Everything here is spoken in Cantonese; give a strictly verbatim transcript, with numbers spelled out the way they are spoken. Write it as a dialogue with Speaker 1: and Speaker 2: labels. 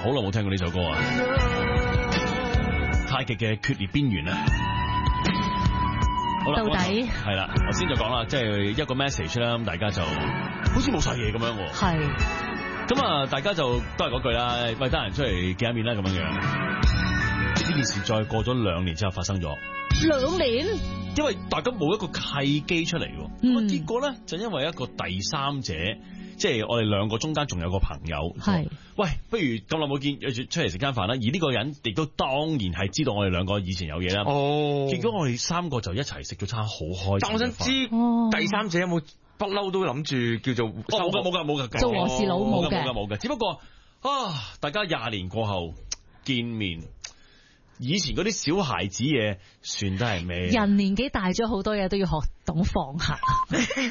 Speaker 1: 好耐冇聽過呢首歌啊！太極嘅決裂邊緣啊！好啦，
Speaker 2: 到底
Speaker 1: 係啦，頭先就講啦，即係一個 message 啦，咁大家就好似冇晒嘢咁樣喎。
Speaker 2: 係。
Speaker 1: 咁啊，大家就都係嗰句啦，喂，得閒出嚟見下面啦，咁樣樣。呢件事再過咗兩年之後發生咗。
Speaker 2: 兩年？
Speaker 1: 因為大家冇一個契機出嚟，咁、嗯、結果咧就因為一個第三者，即係我哋兩個中間仲有個朋友，係，喂，不如咁耐冇見，出嚟食間飯啦。而呢個人亦都當然係知道我哋兩個以前有嘢啦。哦，結果我哋三個就一齊食咗餐好開心。
Speaker 3: 但我想知第三者有冇不嬲都諗住叫做
Speaker 1: 冇噶冇噶冇噶，
Speaker 2: 做和事佬冇嘅
Speaker 1: 冇噶冇噶，只不過啊，大家廿年過後見面。以前嗰啲小孩子嘢算得係咩？
Speaker 2: 人年紀大咗好多嘢都要學懂放下。